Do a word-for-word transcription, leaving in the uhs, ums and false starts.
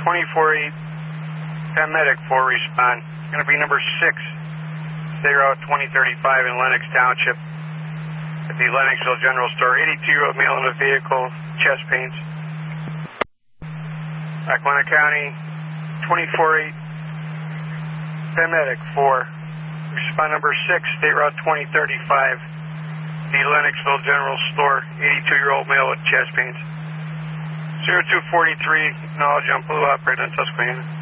twenty-four eight, paramedic four, respond. It's going to be number six, State Route twenty thirty-five in Lenox Township at the Lennoxville General Store. eighty-two-year-old male in the vehicle, chest pains. Lackawanna County, twenty-four eight, paramedic four, respond number six, State Route twenty thirty-five, the Lennoxville General Store, eighty-two-year-old male with chest pains. zero two four three, acknowledge on Blue operator in Susquehanna.